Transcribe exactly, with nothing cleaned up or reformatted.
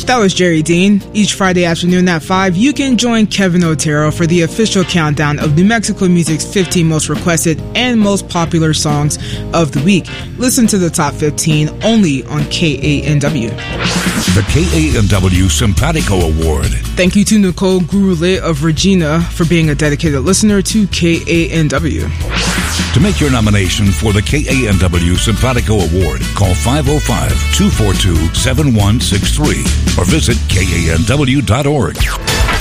That was Jerry Dean. Each Friday afternoon at five, you can join Kevin Otero for the official countdown of New Mexico music's fifteen most requested and most popular songs of the week. Listen to the top fifteen only on K A N W. The K A N W Simpatico Award. Thank you to Nicole Gurule of Regina for being a dedicated listener to K A N W. To make your nomination for the K A N W Simpatico Award, call five oh five, two four two, seven one six three or visit K A N W dot org.